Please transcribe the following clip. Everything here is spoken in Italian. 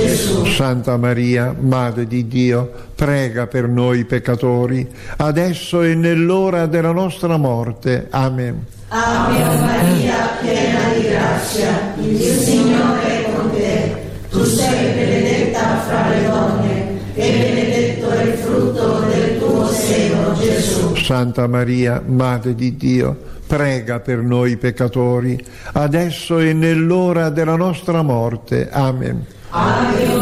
Gesù. Santa Maria, Madre di Dio, prega per noi peccatori, adesso e nell'ora della nostra morte. Amen. Ave Maria, piena di grazia, il Signore è con te. Tu sei benedetta fra le donne, e benedetto è il frutto del tuo seno, Gesù. Santa Maria, Madre di Dio, prega per noi peccatori, adesso e nell'ora della nostra morte. Amen. Ave